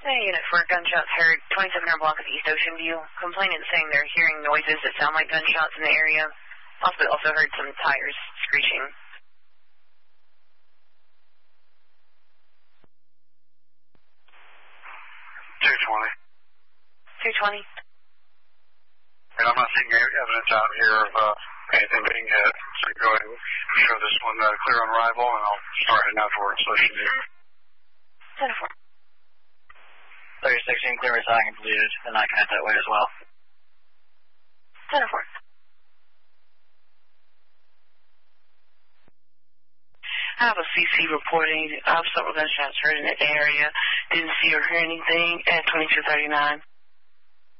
Hey, unit for gunshots heard 2700 block of East Ocean View. Complainant saying they're hearing noises that sound like gunshots in the area. Hospital also heard some tires screeching. 220. And I'm not seeing any evidence out here of anything being hit. So you go ahead and show this one clear on arrival, and I'll start heading out towards Ocean View. 10-4. 3016 clear residing completed, and I can head that way as well. 10-4. I have a CC reporting of several gunshots heard in the area. Didn't see or hear anything at 2239.